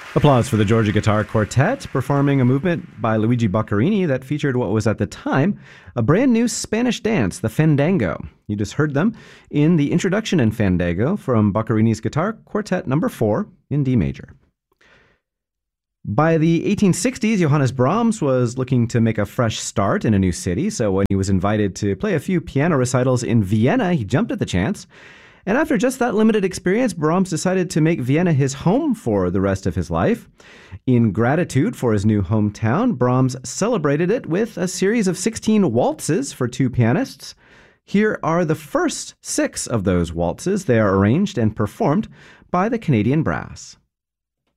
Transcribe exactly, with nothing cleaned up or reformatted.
Applause for the Georgia Guitar Quartet performing a movement by Luigi Boccherini that featured what was at the time a brand new Spanish dance, the fandango. You just heard them in the introduction in Fandango from Boccherini's Guitar Quartet number four in D major. By the eighteen sixties, Johannes Brahms was looking to make a fresh start in a new city, so when he was invited to play a few piano recitals in Vienna, he jumped at the chance. And after just that limited experience, Brahms decided to make Vienna his home for the rest of his life. In gratitude for his new hometown, Brahms celebrated it with a series of sixteen waltzes for two pianists. Here are the first six of those waltzes. They are arranged and performed by the Canadian Brass.